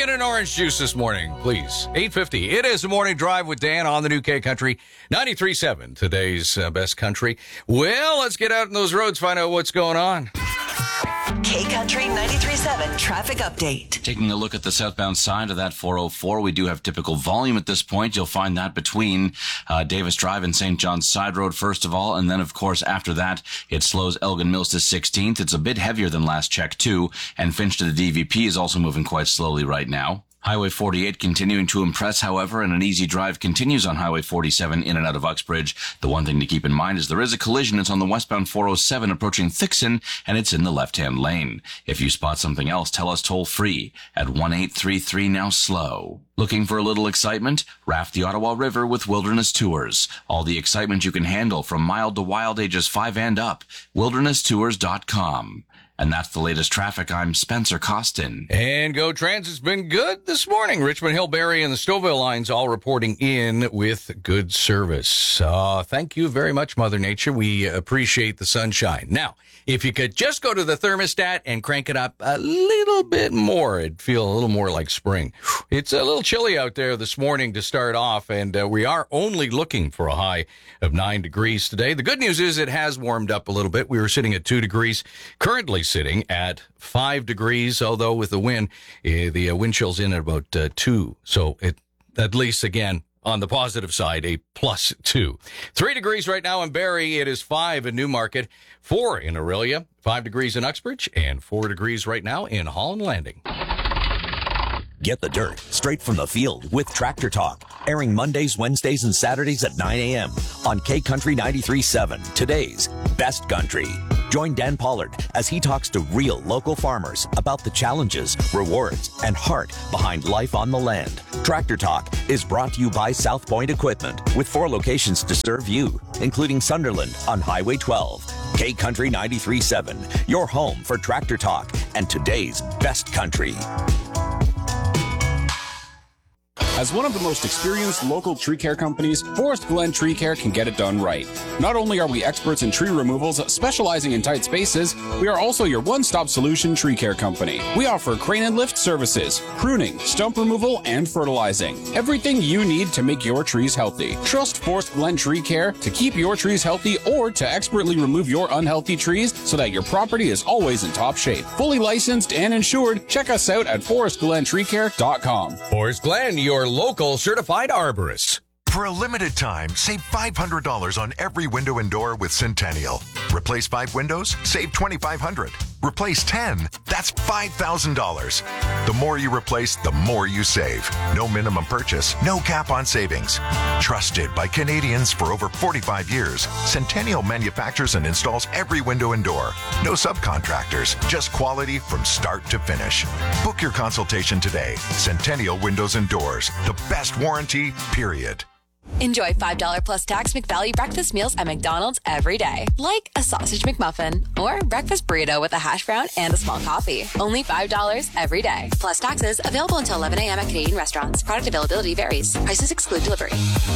get an orange juice this morning, please? 8:50. It is the Morning Drive with Dan on the new K Country 93.7, today's best country. Well, let's get out on those roads, find out what's going on. K Country 93.7 traffic update. Taking a look at the southbound side of that 404, we do have typical volume at this point. You'll find that between Davis Drive and St. John's Side Road, first of all. And then, of course, after that, it slows Elgin Mills to 16th. It's a bit heavier than last check, too. And Finch to the DVP is also moving quite slowly right now. Highway 48 continuing to impress, however, and an easy drive continues on Highway 47 in and out of Uxbridge. The one thing to keep in mind is there is a collision. It's on the westbound 407 approaching Thixon, and it's in the left-hand lane. If you spot something else, tell us toll-free at 1-833 now slow. Looking for a little excitement? Raft the Ottawa River with Wilderness Tours. All the excitement you can handle from mild to wild ages 5 and up. WildernessTours.com. And that's the latest traffic. I'm Spencer Costin. And Go Transit's been good this morning. Richmond Hill, Barrie, and the Stouffville lines all reporting in with good service. Thank you very much, Mother Nature. We appreciate the sunshine. Now, if you could just go to the thermostat and crank it up a little bit more, it'd feel a little more like spring. It's a little chilly out there this morning to start off, and we are only looking for a high of 9 degrees today. The good news is it has warmed up a little bit. We were sitting at 2 degrees, currently sitting at 5 degrees, although with the wind, the wind chill's in at about 2. So it, at least, again, on the positive side, a +2. 3 degrees right now in Barrie. It is 5 in Newmarket, 4 in Orillia, 5 degrees in Uxbridge, and 4 degrees right now in Holland Landing. Get the dirt straight from the field with Tractor Talk, airing Mondays, Wednesdays, and Saturdays at 9 a.m. on K Country 93.7, today's best country. Join Dan Pollard as he talks to real local farmers about the challenges, rewards, and heart behind life on the land. Tractor Talk is brought to you by South Point Equipment, with 4 locations to serve you, including Sunderland on Highway 12. K Country 93.7, your home for Tractor Talk and today's best country. As one of the most experienced local tree care companies, Forest Glen Tree Care can get it done right. Not only are we experts in tree removals specializing in tight spaces, we are also your one-stop solution tree care company. We offer crane and lift services, pruning, stump removal, and fertilizing. Everything you need to make your trees healthy. Trust Forest Glen Tree Care to keep your trees healthy or to expertly remove your unhealthy trees so that your property is always in top shape. Fully licensed and insured, check us out at forestglentreecare.com. Forest Glen, your local certified arborist. For a limited time, save $500 on every window and door with Centennial. Replace 5 windows, save $2,500. Replace 10, that's $5,000. The more you replace, the more you save. No minimum purchase, no cap on savings. Trusted by Canadians for over 45 years, Centennial manufactures and installs every window and door. No subcontractors, just quality from start to finish. Book your consultation today. Centennial Windows and Doors, the best warranty, period. Enjoy $5 plus tax McValue breakfast meals at McDonald's every day. Like a sausage McMuffin or breakfast burrito with a hash brown and a small coffee. Only $5 every day. Plus taxes. Available until 11 a.m. at Canadian restaurants. Product availability varies. Prices exclude delivery.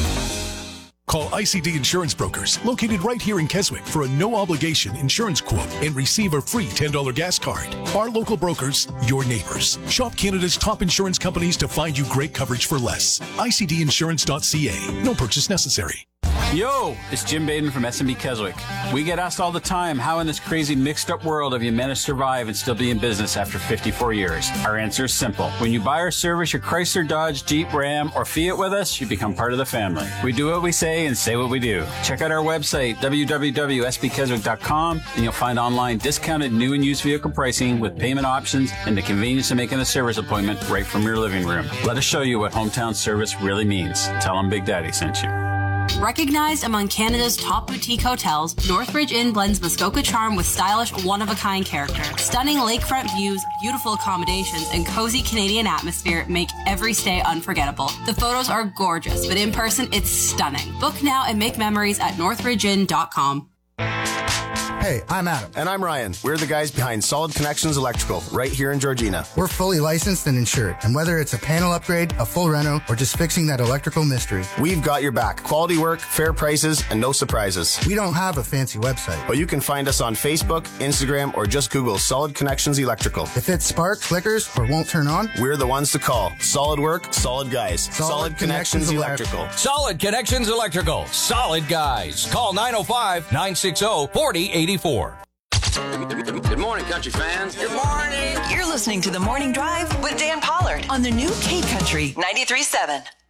Call ICD Insurance Brokers, located right here in Keswick, for a no-obligation insurance quote and receive a free $10 gas card. Our local brokers, your neighbors. Shop Canada's top insurance companies to find you great coverage for less. ICDinsurance.ca. No purchase necessary. Yo, it's Jim Baden from SMB Keswick. We get asked all the time, how in this crazy mixed-up world have you managed to survive and still be in business after 54 years? Our answer is simple. When you buy or service your Chrysler, Dodge, Jeep, Ram, or Fiat with us, you become part of the family. We do what we say and say what we do. Check out our website, www.sbkeswick.com, and you'll find online discounted new and used vehicle pricing with payment options and the convenience of making a service appointment right from your living room. Let us show you what hometown service really means. Tell them Big Daddy sent you. Recognized among Canada's top boutique hotels, Northbridge Inn blends Muskoka charm with stylish, one-of-a-kind character. Stunning lakefront views, beautiful accommodations, and cozy Canadian atmosphere make every stay unforgettable. The photos are gorgeous, but in person, it's stunning. Book now and make memories at northbridgeinn.com. Hey, I'm Adam. And I'm Ryan. We're the guys behind Solid Connections Electrical, right here in Georgina. We're fully licensed and insured, and whether it's a panel upgrade, a full reno, or just fixing that electrical mystery, we've got your back. Quality work, fair prices, and no surprises. We don't have a fancy website, but you can find us on Facebook, Instagram, or just Google Solid Connections Electrical. If it sparks, flickers, or won't turn on, we're the ones to call. Solid work, solid guys. Solid Connections Electrical. Solid Connections Electrical. Solid guys. Call 905-960-4084. Good morning, country fans. Good morning. You're listening to The Morning Drive with Dan Pollard on the new K Country 93.7.